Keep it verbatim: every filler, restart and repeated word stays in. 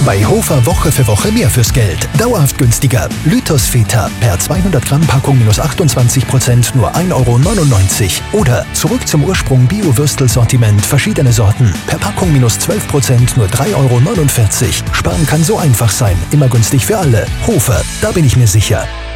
Bei Hofer Woche für Woche mehr fürs Geld. Dauerhaft günstiger. Lythos Feta per zweihundert Gramm Packung minus achtundzwanzig Prozent nur ein Euro neunundneunzig. Oder zurück zum Ursprung Bio-Würstel-Sortiment, verschiedene Sorten. Per Packung minus zwölf Prozent nur drei Euro neunundvierzig. Sparen kann so einfach sein. Immer günstig für alle. Hofer, da bin ich mir sicher.